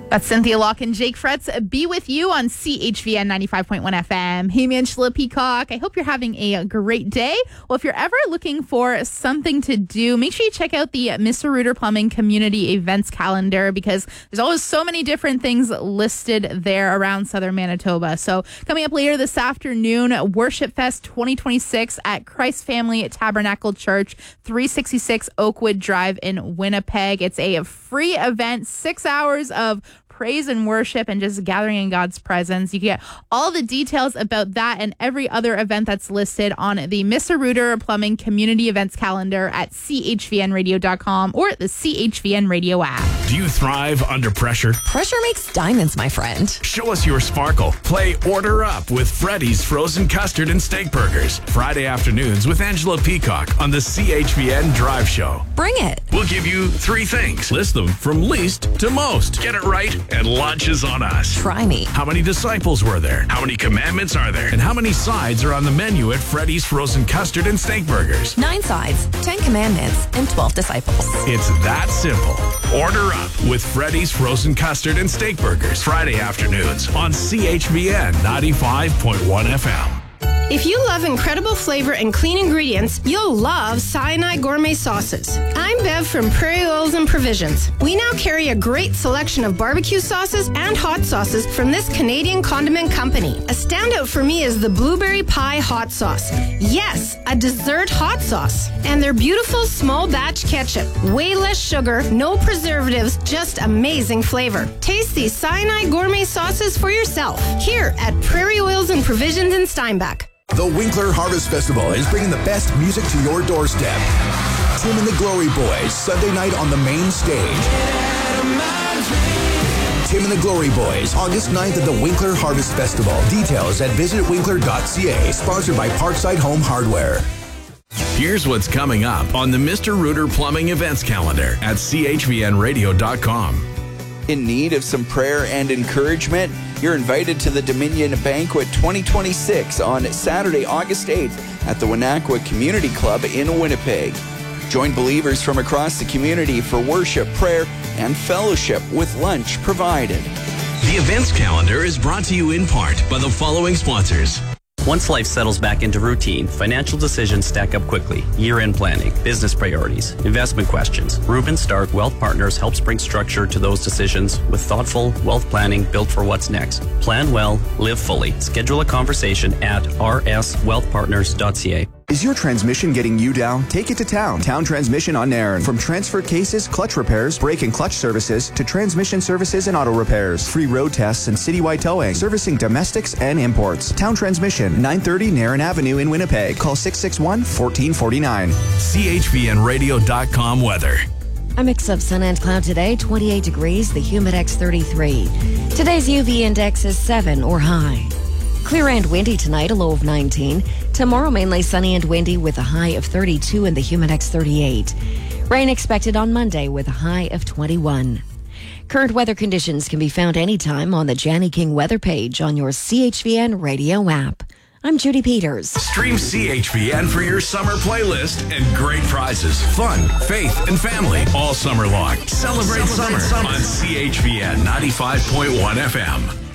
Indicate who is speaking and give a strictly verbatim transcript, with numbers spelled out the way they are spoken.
Speaker 1: That's Cynthia Locke and Jake Fretz. Be with you on C H V N ninety-five point one F M. Hey, Angela Peacock. I hope you're having a great day. Well, if you're ever looking for something to do, make sure you check out the Mister Rooter Plumbing Community Events Calendar, because there's always so many different things listed there around Southern Manitoba. So coming up later this afternoon, Worship Fest twenty twenty-six at Christ Family Tabernacle Church, three sixty-six Oakwood Drive in Winnipeg. It's a free event, six hours of praise and worship and just gathering in God's presence. You can get all the details about that and every other event that's listed on the Mister Rooter Plumbing Community Events Calendar at C H V N radio dot com or the C H V N Radio app.
Speaker 2: Do you thrive under pressure?
Speaker 3: Pressure makes diamonds, my friend.
Speaker 2: Show us your sparkle. Play Order Up with Freddy's Frozen Custard and Steak Burgers. Friday afternoons with Angela Peacock on the C H V N Drive Show.
Speaker 3: Bring it.
Speaker 2: We'll give you three things. List them from least to most. Get it right, and lunch is on us.
Speaker 3: Try me.
Speaker 2: How many disciples were there? How many commandments are there? And how many sides are on the menu at Freddy's Frozen Custard and Steak Burgers?
Speaker 3: Nine sides, ten commandments, and twelve disciples.
Speaker 2: It's that simple. Order up with Freddy's Frozen Custard and Steak Burgers. Friday afternoons on C H V N ninety-five point one F M.
Speaker 4: If you love incredible flavor and clean ingredients, you'll love Sinai Gourmet Sauces. I'm Bev from Prairie Oils and Provisions. We now carry a great selection of barbecue sauces and hot sauces from this Canadian condiment company. A standout for me is the Blueberry Pie Hot Sauce. Yes, a dessert hot sauce. And their beautiful small batch ketchup. Way less sugar, no preservatives, just amazing flavor. Taste these Sinai Gourmet Sauces for yourself here at Prairie Oils and Provisions in Steinbach.
Speaker 5: The Winkler Harvest Festival is bringing the best music to your doorstep. Tim and the Glory Boys, Sunday night on the main stage. Tim and the Glory Boys, August ninth at the Winkler Harvest Festival. Details at visit winkler dot c a. Sponsored by Parkside Home Hardware.
Speaker 2: Here's what's coming up on the Mister Rooter Plumbing Events Calendar at C H V N radio dot com.
Speaker 6: In need of some prayer and encouragement? You're invited to the Dominion Banquet twenty twenty-six on Saturday, August eighth at the Wenatchee Community Club in Winnipeg. Join believers from across the community for worship, prayer, and fellowship with lunch provided.
Speaker 2: The events calendar is brought to you in part by the following sponsors.
Speaker 7: Once life settles back into routine, financial decisions stack up quickly. Year-end planning, business priorities, investment questions. Reuben Stark Wealth Partners helps bring structure to those decisions with thoughtful wealth planning built for what's next. Plan well, live fully. Schedule a conversation at r s wealth partners dot c a.
Speaker 8: Is your transmission getting you down? Take it to Town. Town Transmission on Nairn. From transfer cases, clutch repairs, brake and clutch services, to transmission services and auto repairs. Free road tests and citywide towing. Servicing domestics and imports. Town Transmission, nine thirty Nairn Avenue in Winnipeg. Call six six one, one four four nine.
Speaker 2: C H V N radio dot com weather.
Speaker 9: A mix of sun and cloud today, twenty-eight degrees, the Humidex thirty-three. Today's U V index is seven or high. Clear and windy tonight, a low of nineteen. Tomorrow, mainly sunny and windy with a high of thirty-two and the Humidex thirty-eight. Rain expected on Monday with a high of twenty-one. Current weather conditions can be found anytime on the Janny King weather page on your C H V N radio app. I'm Judy Peters.
Speaker 2: Stream C H V N for your summer playlist and great prizes, fun, faith, and family all summer long. Celebrate, Celebrate summer, summer on C H V N ninety-five point one F M.